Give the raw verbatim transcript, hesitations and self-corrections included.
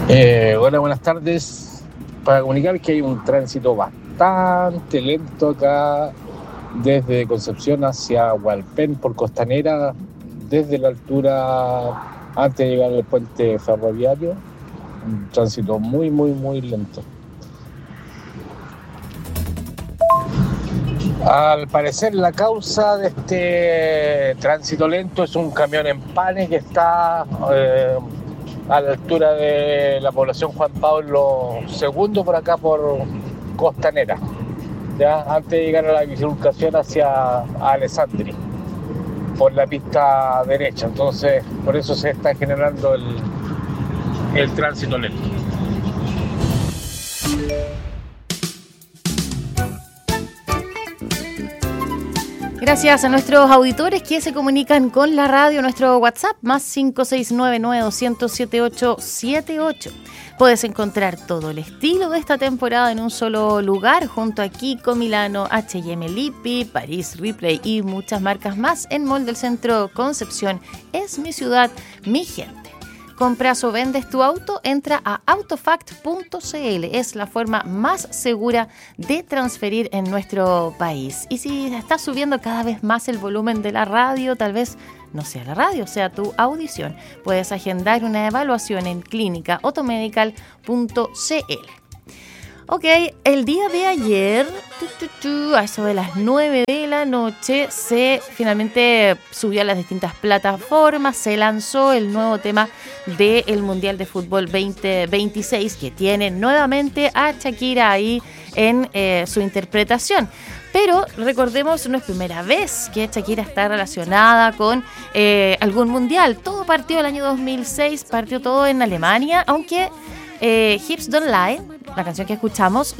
Eh, hola, buenas tardes. Para comunicar que hay un tránsito bastante lento acá desde Concepción hacia Hualpén por Costanera, desde la altura antes de llegar al puente ferroviario. Un tránsito muy, muy, muy lento. Al parecer la causa de este tránsito lento es un camión en pane que está eh, a la altura de la población Juan Pablo segundo por acá por Costanera, ya antes de llegar a la bifurcación hacia Alessandri, por la pista derecha. Entonces, por eso se está generando el, el tránsito lento. Gracias a nuestros auditores que se comunican con la radio, nuestro WhatsApp, más cinco seis nueve nueve dos cero cero siete ocho siete ocho. Puedes encontrar todo el estilo de esta temporada en un solo lugar, junto a Kiko, Milano, H y M Lippi, París, Ripley y muchas marcas más en Mall del Centro Concepción. Es mi ciudad, mi gente. Compras o vendes tu auto, entra a autofact punto c l. Es la forma más segura de transferir en nuestro país. Y si estás subiendo cada vez más el volumen de la radio, tal vez no sea la radio, sea tu audición, puedes agendar una evaluación en clínica automedical punto c l. Ok, el día de ayer, tu, tu, tu, a eso de las nueve de la noche, se finalmente subió a las distintas plataformas, se lanzó el nuevo tema del Mundial de Fútbol veinte veintiséis, que tiene nuevamente a Shakira ahí en eh, su interpretación. Pero recordemos, no es primera vez que Shakira está relacionada con eh, algún mundial. Todo partió el año dos mil seis, partió todo en Alemania, aunque... Eh, Hips Don't Lie, la canción que escuchamos,